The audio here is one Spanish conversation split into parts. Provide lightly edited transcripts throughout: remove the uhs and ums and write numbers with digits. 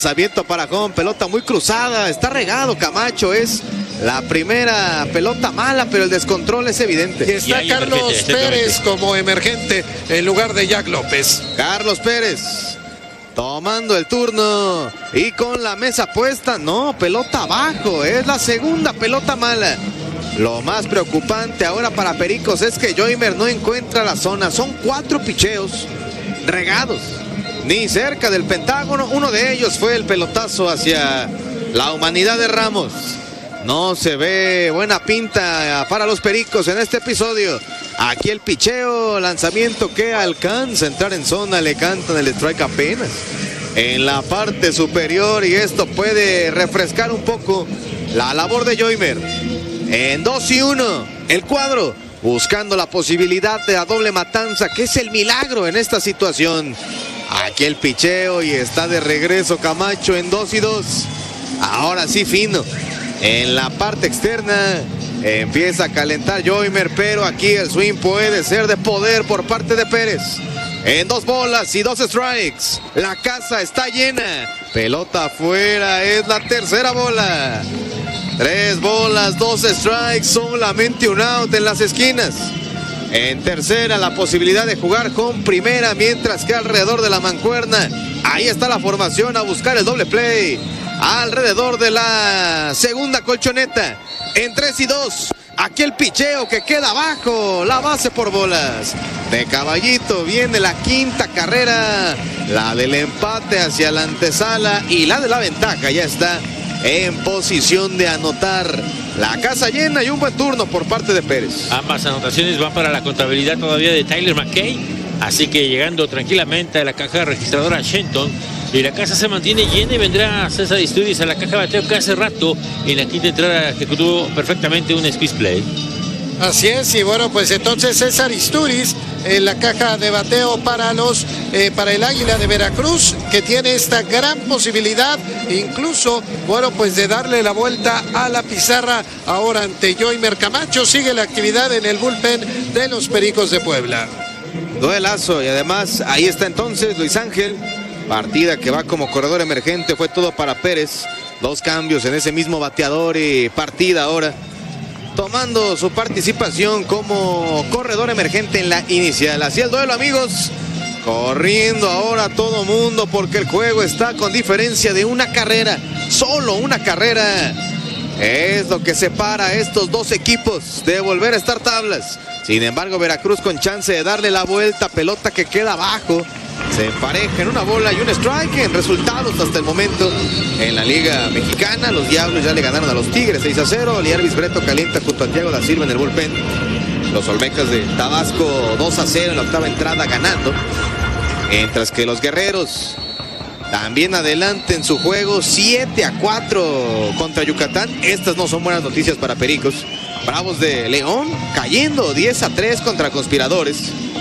Lanzamiento para home, pelota muy cruzada, está regado Camacho, es la primera pelota mala, pero el descontrol es evidente. Y está Carlos Pérez como emergente en lugar de Jack López. Carlos Pérez tomando el turno y con la mesa puesta, no, pelota abajo, es la segunda pelota mala. Lo más preocupante ahora para Pericos es que Joymer no encuentra la zona, son 4 picheos regados. Ni cerca del Pentágono, uno de ellos fue el pelotazo hacia la humanidad de Ramos. No se ve buena pinta para los Pericos en este episodio. Aquí el picheo, lanzamiento que alcanza a entrar en zona, le cantan el strike apenas en la parte superior y esto puede refrescar un poco la labor de Joymer. En 2-1, el cuadro buscando la posibilidad de la doble matanza, que es el milagro en esta situación. Aquí el picheo y está de regreso Camacho en 2-2. Ahora sí fino. En la parte externa empieza a calentar Joymer, pero aquí el swing puede ser de poder por parte de Pérez. En 2 bolas y 2 strikes. La casa está llena. Pelota afuera, es la tercera bola. 3 bolas, 2 strikes, solamente un out en las esquinas. En tercera la posibilidad de jugar con primera, mientras que alrededor de la mancuerna, ahí está la formación a buscar el doble play. Alrededor de la segunda colchoneta, en 3-2, aquí el picheo que queda abajo, la base por bolas. De caballito viene la quinta carrera, la del empate hacia la antesala y la de la ventaja ya está en posición de anotar. La casa llena y un buen turno por parte de Pérez. Ambas anotaciones van para la contabilidad todavía de Tyler McKay. Así que llegando tranquilamente a la caja registradora Shenton. Y la casa se mantiene llena y vendrá César Isturiz a la caja de bateo que hace rato en la quinta entrada ejecutó perfectamente un squeeze play. Así es, y bueno, pues entonces César Isturiz en la caja de bateo para el Águila de Veracruz, que tiene esta gran posibilidad, incluso, bueno, pues de darle la vuelta a la pizarra ahora ante Joymer Camacho. Sigue la actividad en el bullpen de los Pericos de Puebla. Duelazo, y además ahí está entonces Luis Ángel. Partida que va como corredor emergente, fue todo para Pérez. 2 cambios en ese mismo bateador y partida ahora, tomando su participación como corredor emergente en la inicial. Así el duelo, amigos. Corriendo ahora todo mundo porque el juego está con diferencia de una carrera. Solo una carrera es lo que separa a estos dos equipos de volver a estar tablas. Sin embargo, Veracruz con chance de darle la vuelta. Pelota que queda abajo. Se empareja en una bola y un strike. En resultados hasta el momento en la Liga Mexicana, los Diablos ya le ganaron a los Tigres 6-0. Liarvis Breto calienta junto a Thiago da Silva en el bullpen. Los Olmecas de Tabasco 2-0 en la octava entrada ganando. Mientras que los Guerreros también adelante en su juego 7-4 contra Yucatán. Estas no son buenas noticias para Pericos. Bravos de León cayendo 10-3 contra Conspiradores.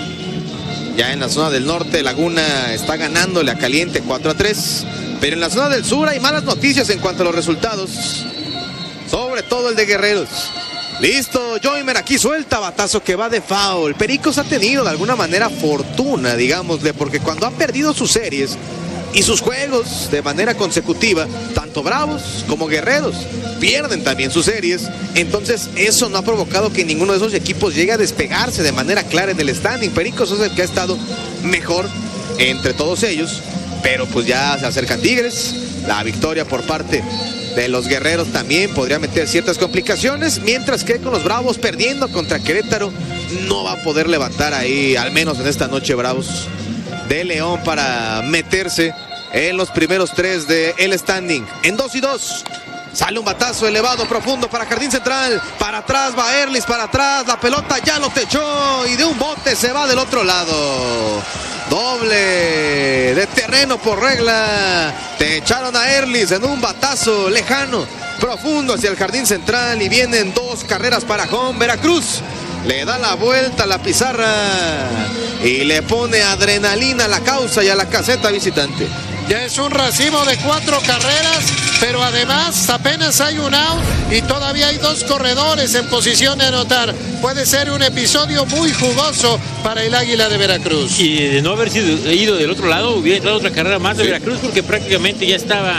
Ya en la zona del norte, Laguna está ganándole a Caliente 4-3. Pero en la zona del sur hay malas noticias en cuanto a los resultados. Sobre todo el de Guerreros. Listo, Joymer aquí suelta batazo que va de foul. Pericos ha tenido de alguna manera fortuna, digámosle, porque cuando ha perdido sus series y sus juegos de manera consecutiva, tanto Bravos como Guerreros pierden también sus series. Entonces eso no ha provocado que ninguno de esos equipos llegue a despegarse de manera clara en el standing. Pericos es el que ha estado mejor entre todos ellos, pero pues ya se acercan Tigres. La victoria por parte de los Guerreros también podría meter ciertas complicaciones, mientras que con los Bravos perdiendo contra Querétaro no va a poder levantar ahí, al menos en esta noche, Bravos de León para meterse en los primeros 3 del standing. En 2-2 sale un batazo elevado profundo para Jardín Central. Para atrás va Erlis, para atrás, la pelota ya lo techó y de un bote se va del otro lado. Doble de terreno por regla. Te echaron a Erlis en un batazo lejano, profundo hacia el Jardín Central y vienen 2 carreras para home. Veracruz le da la vuelta a la pizarra y le pone adrenalina a la causa y a la caseta visitante. Ya es un racimo de 4 carreras pero además apenas hay un out y todavía hay 2 corredores en posición de anotar. Puede ser un episodio muy jugoso para el Águila de Veracruz. Y de no haber ido del otro lado, hubiera entrado otra carrera más de Veracruz, porque prácticamente ya estaba